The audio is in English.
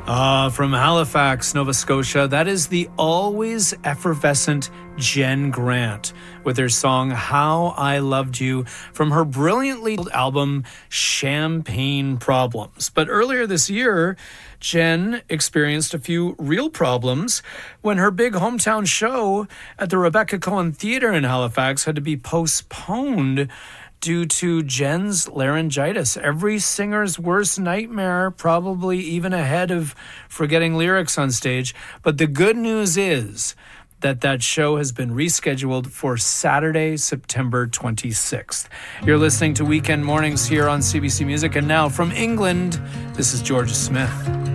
From Halifax, Nova Scotia, that is the always effervescent Jen Grant with her song How I Loved You from her brilliantly album Champagne Problems. But earlier this year, Jen experienced a few real problems when her big hometown show at the Rebecca Cohen Theatre in Halifax had to be postponed due to Jen's laryngitis. Every singer's worst nightmare, probably even ahead of forgetting lyrics on stage. But the good news is that show has been rescheduled for Saturday, September 26th. You're listening to Weekend Mornings here on CBC Music. And now from England, this is Georgia Smith.